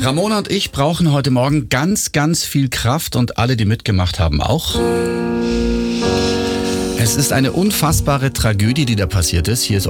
Ramona und ich brauchen heute Morgen ganz, ganz viel Kraft und alle, die mitgemacht haben, auch. Es ist eine unfassbare Tragödie, die da passiert ist. Hier ist